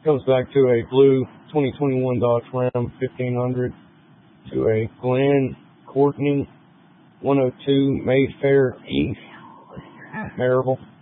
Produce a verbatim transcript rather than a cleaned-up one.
Comes back to a blue twenty twenty-one Dodge Ram fifteen hundred to a Glen Courtney one oh two Mayfair East Maryville.